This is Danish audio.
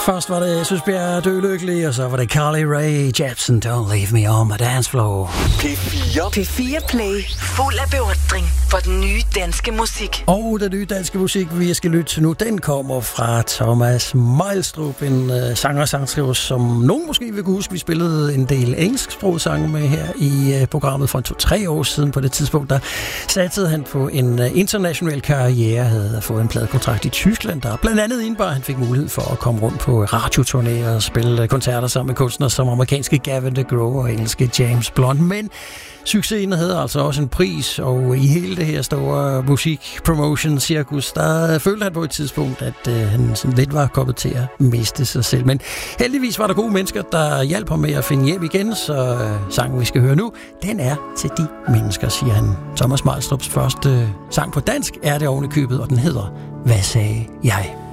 Først var det Søsbjerg Dø Lykkelig, og så var det Carly Rae Jepsen, Don't Leave Me On My Dance Floor. P4 Play, fuld af beundring for den nye danske musik. Og den nye danske musik, vi skal lytte til nu, den kommer fra Thomas Meilstrup, en sanger og sangskriver, som nogen måske vil kunne huske. Vi spillede en del engelsksproget sange med her i programmet for 2-3 år siden. På det tidspunkt, der satsede han på en international karriere, havde fået en pladekontrakt i Tyskland, der blandt andet indebar, han fik mulighed for at komme rundt på radioturnéer og spille koncerter sammen med kunstnere som amerikanske Gavin DeGraw og engelske James Blunt. Men succesen havde altså også en pris, og i hele det her store musik-promotion-cirkus, der følte han på et tidspunkt, at han sådan lidt var kommet til at miste sig selv. Men heldigvis var der gode mennesker, der hjalp ham med at finde hjem igen, så sangen, vi skal høre nu, den er til de mennesker, siger han. Thomas Meilstrups første sang på dansk er det ovenikøbet, og den hedder Hvad sagde jeg?